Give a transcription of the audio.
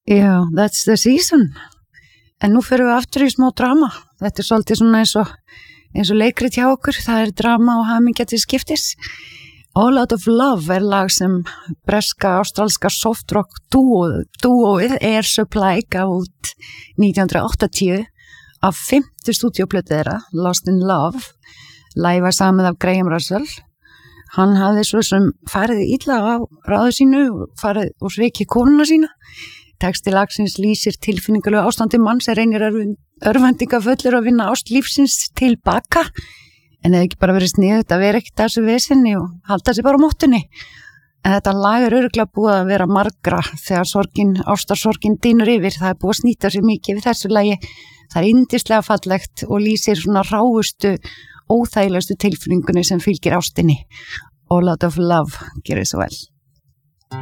Já, that's the season. En nú fyrir við aftur í smá drama. Þetta svolítið svona eins og leikrit hjá okkur. Það drama og hamingja til skiptis. All Out of Love lag sem breska, ástralska softrock dúóið Air Supply gaf út 1980 af 5. stúdíóplötu þeirra, Lost in Love. Lagið var samið af Graham Russell. Hann hafði svo sem farið illa á ráðu sínu og svikið konuna sína. Texti lagsins lýsir tilfinningalegu ástandi manns sem reynir örvæntingafullur að vinna ást lífsins tilbaka. En hefði ekki bara verið sniðugt að vera ekkert að þessu vesinni og halda sig bara á móttunni. En þetta lag örugglega búið að vera margra þegar ástarsorgin dynur yfir. Það búið að snýta sig mikið við þessu lagi. Það yndislega fallegt og lýsir svona ráustu, óþægilegustu tilfinningunni sem fylgir ástinni. All Out of Love gerir svo vel.